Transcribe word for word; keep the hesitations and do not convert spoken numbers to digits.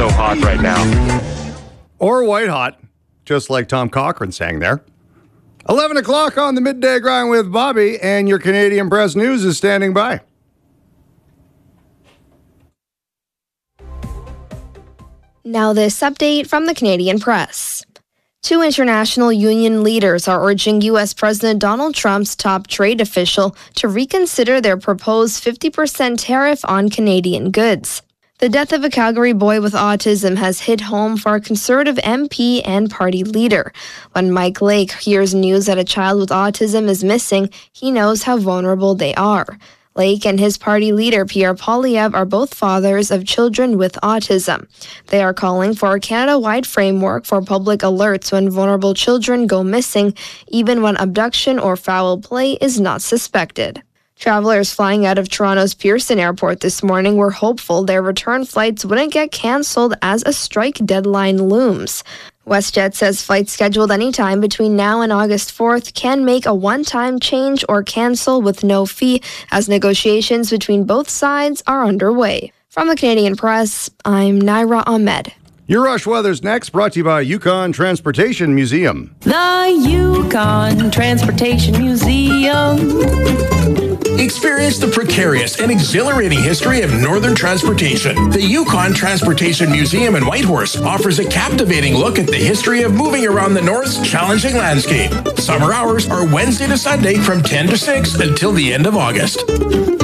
so hot right now. Or white hot, just like Tom Cochrane sang there. eleven o'clock on the Midday Grind with Bobby, and your Canadian Press News is standing by. Now this update from the Canadian Press. Two international union leaders are urging U S President Donald Trump's top trade official to reconsider their proposed fifty percent tariff on Canadian goods. The death of a Calgary boy with autism has hit home for a Conservative M P and party leader. When Mike Lake hears news that a child with autism is missing, he knows how vulnerable they are. Lake and his party leader, Pierre Poilievre, are both fathers of children with autism. They are calling for a Canada-wide framework for public alerts when vulnerable children go missing, even when abduction or foul play is not suspected. Travelers flying out of Toronto's Pearson Airport this morning were hopeful their return flights wouldn't get cancelled as a strike deadline looms. WestJet says flights scheduled anytime between now and August fourth can make a one-time change or cancel with no fee as negotiations between both sides are underway. From the Canadian Press, I'm Naira Ahmed. Your Rush Weather's next, brought to you by Yukon Transportation Museum. The Yukon Transportation Museum. Experience the precarious and exhilarating history of northern transportation. The Yukon Transportation Museum in Whitehorse offers a captivating look at the history of moving around the North's challenging landscape. Summer hours are Wednesday to Sunday from ten to six until the end of August.